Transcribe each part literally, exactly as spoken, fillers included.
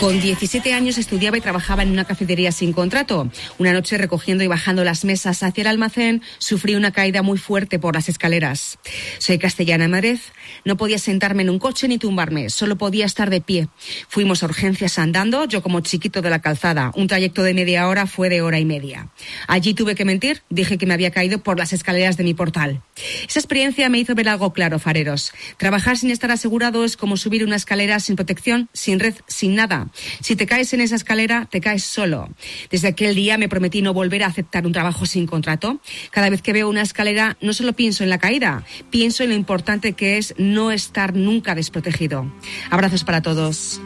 Con diecisiete años estudiaba y trabajaba en una cafetería sin contrato. Una noche, recogiendo y bajando las mesas hacia el almacén, sufrí una caída muy fuerte por las escaleras. Soy castellana en Madrid. No podía sentarme en un coche ni tumbarme, solo podía estar de pie. Fuimos a urgencias andando, yo como chiquito de la calzada. Un trayecto de media hora fue de hora y media. Allí tuve que mentir, dije que me había caído por las escaleras de mi portal. Esa experiencia me hizo ver algo claro, fareros. Trabajar sin estar asegurado es como subir una escalera sin protección, sin red, sin nada. Si te caes en esa escalera, te caes solo. Desde aquel día me prometí no volver a aceptar un trabajo sin contrato. Cada vez que veo una escalera, no solo pienso en la caída, pienso en lo importante que es no estar nunca desprotegido. Abrazos para todos.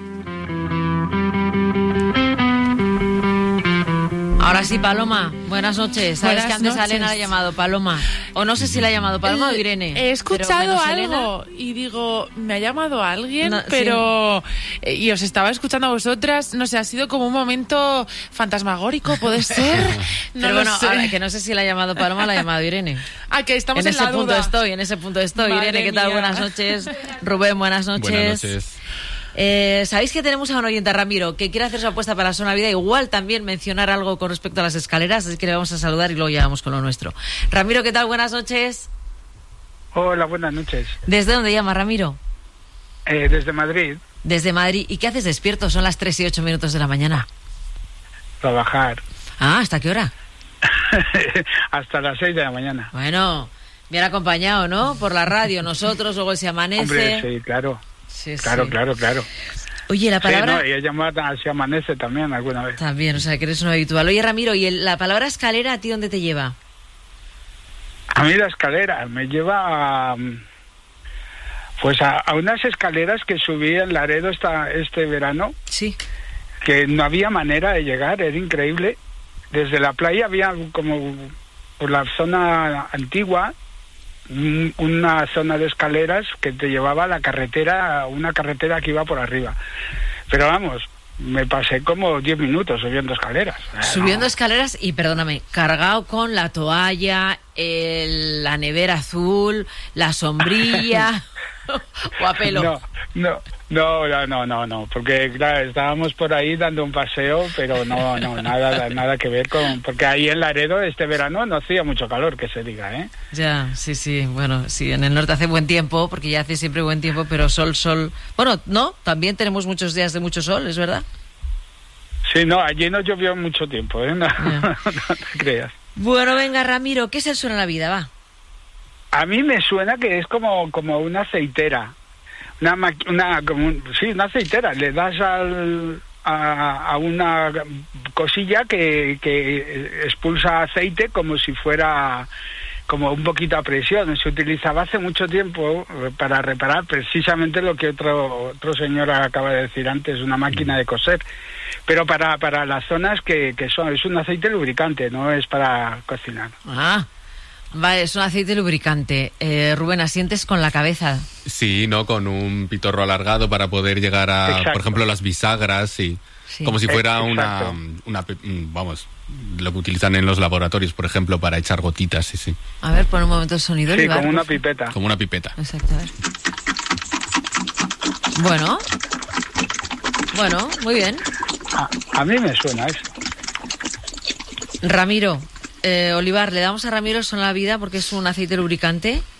Ahora sí, Paloma, buenas noches. Sabes Buenas que antes noches. a Elena la ha llamado Paloma. O no sé si la ha llamado Paloma o Irene. He escuchado algo Elena. y digo, me ha llamado alguien, No, pero... eh, Y os estaba escuchando a vosotras, no sé, ha sido como un momento fantasmagórico, ¿puede ser? No Pero lo bueno, sé. ahora que no sé si la ha llamado Paloma o la ha llamado Irene. Ah, que estamos en en, ese la punto duda. estoy, en ese punto estoy. Madre Irene, ¿qué tal? mía. Buenas noches. Rubén, buenas noches. Buenas noches. Eh, Sabéis que tenemos a un oyente, Ramiro, que quiere hacer su apuesta para su Navidad, igual también mencionar algo con respecto a las escaleras, así que le vamos a saludar y luego ya vamos con lo nuestro. Ramiro, ¿qué tal? Buenas noches. Hola, buenas noches. ¿Desde dónde llama, Ramiro? Eh, desde Madrid, Desde Madrid. ¿Y qué haces despierto? Son las tres y ocho minutos de la mañana. trabajar Ah, ¿hasta qué hora? hasta las seis de la mañana. Bueno, bien acompañado, ¿no? Por la radio, nosotros, luego se amanece. Hombre, sí, claro. Sí, Claro, sí. claro, claro. Oye, la palabra... Sí, no, y he llamado a Se Amanece también alguna vez. También, o sea, que eres un habitual. Oye, Ramiro, ¿y el- la palabra escalera a ti dónde te lleva? A mí la escalera me lleva a, pues a, a unas escaleras que subí en Laredo esta, este verano, Sí. que no había manera de llegar, era increíble. Desde la playa había como por la zona antigua un- una zona de escaleras que te llevaba a la carretera, una carretera que iba por arriba. Pero vamos, me pasé como diez minutos subiendo escaleras. Subiendo No. escaleras y, perdóname, cargado con la toalla, el- la nevera azul, la sombrilla o a pelo. No, no, no, no, no, no, no, porque claro, estábamos por ahí dando un paseo, pero no, no, nada, nada que ver con, porque ahí en Laredo este verano no hacía mucho calor, que se diga, ¿eh? Ya, sí, sí, bueno, sí, en el norte hace buen tiempo, porque ya hace siempre buen tiempo, pero sol, sol... Bueno, no, también tenemos muchos días de mucho sol, ¿es verdad? Sí, no, allí no llovió mucho tiempo, ¿eh? No, Ya. no te creas. Bueno, venga, Ramiro, ¿qué es el suelo en la vida? Va. A mí me suena que es como, como una aceitera, una, maqui- una, como un- sí, una aceitera, le das al... A, a una cosilla que, que expulsa aceite como si fuera como un poquito a presión. Se utilizaba hace mucho tiempo para reparar precisamente lo que otro otro señor acaba de decir antes, una máquina de coser, pero para para las zonas que, que son, es un aceite lubricante, no es para cocinar. Ah, vale, es un aceite lubricante. Eh, Rubén, asientes con la cabeza. Sí, ¿no? Con un pitorro alargado para poder llegar a, Exacto. por ejemplo, las bisagras y Sí. como si fuera Eh, una, exacto. una, pe- mm, vamos, lo que utilizan en los laboratorios, por ejemplo, para echar gotitas, sí, sí, A ver, pon un momento el sonido. Sí, Olivar, como una por favor. pipeta. como una pipeta. Exacto, a ver. Bueno. Bueno, muy bien. A, a mí me suena eso. Ramiro, eh, Olivar, le damos a Ramiro son la vida porque es un aceite lubricante.